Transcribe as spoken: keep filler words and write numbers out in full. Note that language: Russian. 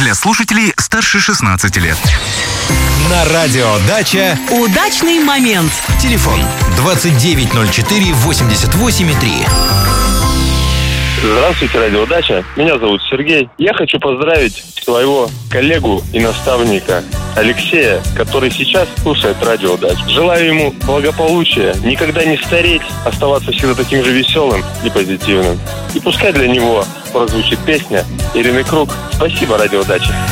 Для слушателей старше шестнадцати лет. На радио «Дача» удачный момент. Телефон двадцать девять ноль четыре восемьдесят восемь три. Здравствуйте, радио «Дача». Меня зовут Сергей. Я хочу поздравить своего коллегу и наставника Алексея, который сейчас слушает радио «Дача». Желаю ему благополучия, никогда не стареть, оставаться всегда таким же веселым и позитивным. И пускай для него прозвучит песня Ирины Круг. Спасибо, радио «Дача».